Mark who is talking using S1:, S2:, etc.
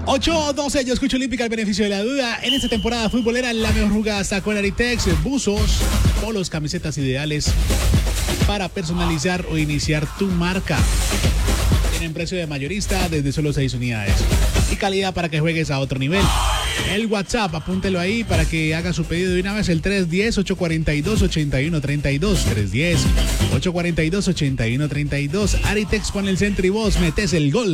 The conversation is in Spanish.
S1: 8-12, yo escucho Olímpica al beneficio de la duda. En esta temporada futbolera, la mejor jugada está con Aritex, buzos, polos, camisetas ideales para personalizar o iniciar tu marca. Tienen precio de mayorista desde solo 6 unidades y calidad para que juegues a otro nivel. El WhatsApp, apúntelo ahí para que haga su pedido de una vez, el 310-842-8132. 310-842-8132. Aritex, pon el centro y vos metes el gol.